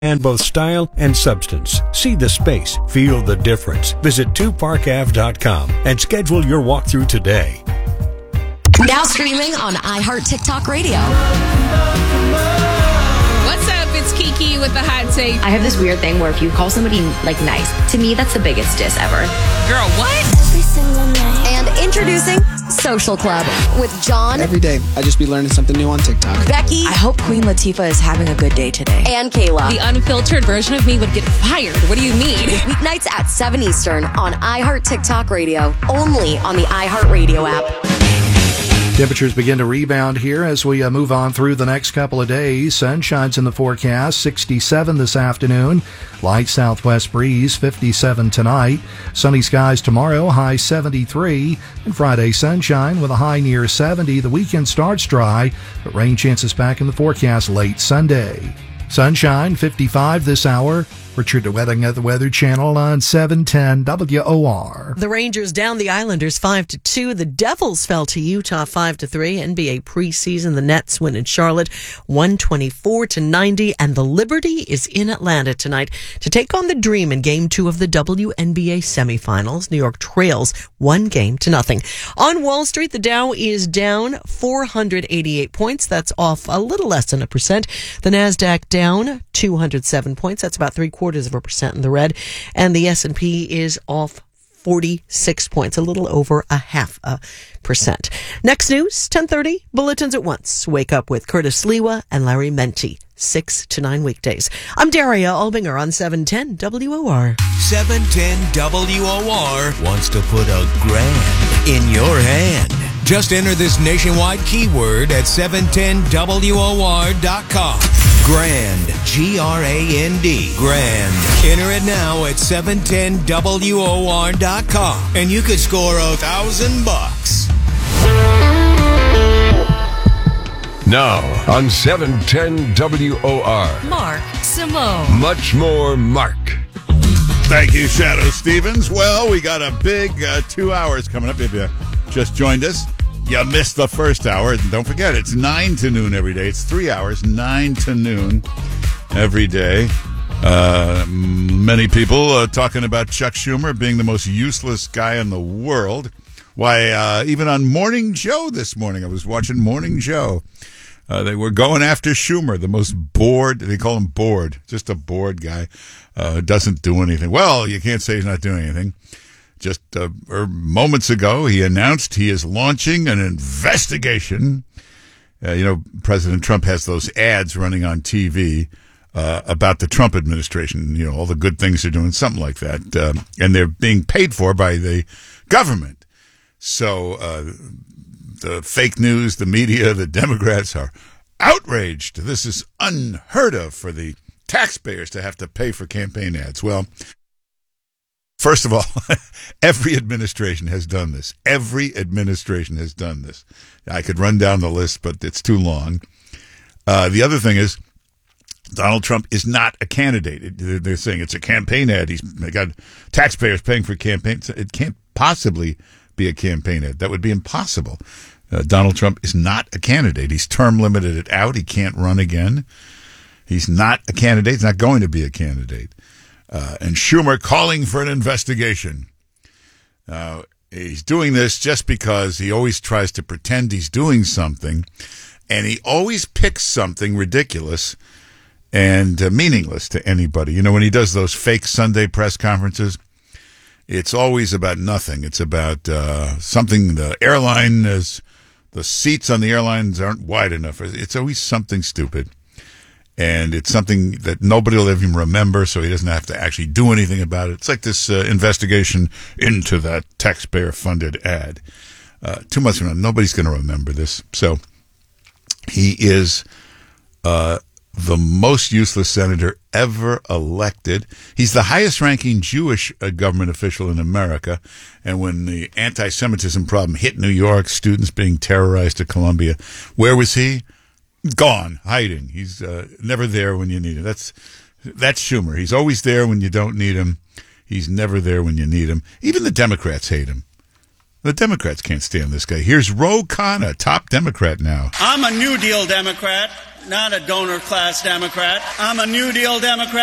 and both style and substance. See the space, feel the difference. Visit 2parkave.com and schedule your walkthrough today. Now streaming on iHeart TikTok Radio. What's up? It's Kiki with the hot take. I have this weird thing where if you call somebody nice, to me that's the biggest diss ever. Girl, what? Every single night. And introducing Social Club with John. Every day, I just be learning something new on TikTok. Becky. I hope Queen Latifah is having a good day today. And Kayla. The unfiltered version of me would get fired. What do you mean? Weeknights at 7 Eastern on iHeart TikTok Radio. Only on the iHeart Radio app. Temperatures begin to rebound here as we move on through the next couple of days. Sunshine's in the forecast, 67 this afternoon. Light southwest breeze, 57 tonight. Sunny skies tomorrow, high 73. And Friday, sunshine with a high near 70. The weekend starts dry, but rain chances back in the forecast late Sunday. Sunshine, 55 this hour. Richard DeWetting at the Weather Channel on 710 WOR. The Rangers down the Islanders 5-2. The Devils fell to Utah 5-3. NBA preseason. The Nets win in Charlotte 124-90. And the Liberty is in Atlanta tonight to take on the Dream in Game 2 of the WNBA semifinals. New York trails 1-0. On Wall Street, the Dow is down 488 points. That's off a little less than 1%. The Nasdaq down 207 points. That's about 0.75% in the red. And the S&P is off 46 points, a little over 0.5%. Next news, 10:30, bulletins at once. Wake up with Curtis Lewa and Larry Menti, 6 to 9 weekdays. I'm Daria Albinger on 710 WOR. 710 WOR wants to put a grand in your hand. Just enter this nationwide keyword at 710WOR.com. Grand, G-R-A-N-D, grand. Enter it now at 710WOR.com, and you could score $1,000. Now on 710 WOR. Mark Simone. Much more Mark. Thank you, Shadow Stevens. Well, we got a big 2 hours coming up. If you just joined us, you missed the first hour. Don't forget, it's 9 to noon every day. It's 3 hours, 9 to noon every day. Many people talking about Chuck Schumer being the most useless guy in the world. Why, even on Morning Joe this morning, I was watching Morning Joe. They were going after Schumer, the most bored. They call him bored, just a bored guy. Doesn't do anything. Well, you can't say he's not doing anything. Just moments ago, he announced he is launching an investigation. President Trump has those ads running on TV about the Trump administration, all the good things they're doing, something like that. And they're being paid for by the government. So the fake news, the media, the Democrats are outraged. This is unheard of for the taxpayers to have to pay for campaign ads. Well, first of all, every administration has done this. Every administration has done this. I could run down the list, but it's too long. The other thing is, Donald Trump is not a candidate. They're saying it's a campaign ad. They got taxpayers paying for campaigns. It can't possibly be a campaign ad. That would be impossible. Donald Trump is not a candidate. He's term limited it out. He can't run again. He's not a candidate. He's not going to be a candidate. And Schumer calling for an investigation. He's doing this just because he always tries to pretend he's doing something, and he always picks something ridiculous and meaningless to anybody. When he does those fake Sunday press conferences, it's always about nothing. It's about something the airline is, the seats on the airlines aren't wide enough. It's always something stupid. And it's something that nobody will even remember, so he doesn't have to actually do anything about it. It's like this investigation into that taxpayer-funded ad. Too much. Nobody's going to remember this. So he is the most useless senator ever elected. He's the highest-ranking Jewish government official in America. And when the anti-Semitism problem hit New York, students being terrorized at Columbia, where was he? Gone, hiding. He's never there when you need him. That's Schumer. He's always there when you don't need him. He's never there when you need him. Even the Democrats hate him. The Democrats can't stand this guy. Here's Ro Khanna, top Democrat now. I'm a New Deal Democrat, not a donor class Democrat. I'm a New Deal Democrat.